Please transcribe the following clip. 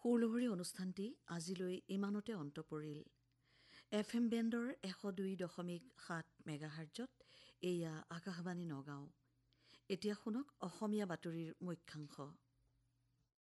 সুৰলহৰী অনুষ্ঠানটি আজিলৈ ইমানতে অন্ত পৰিল। FM বেণ্ডৰ 102.7 মেগাহাৰ্জত এয়া আকাশবাণী নগাঁও। এতিয়া শুনক অসমীয়া বাতৰিৰ মুখ্যাংশ।